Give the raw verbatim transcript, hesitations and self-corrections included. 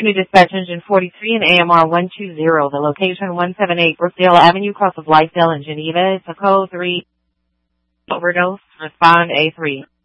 New Dispatch Engine forty-three and A M R one two zero. The location one seventy-eight Brookdale Avenue, cross of Blythedale in Geneva. It's a code three. Overdose. Respond A three.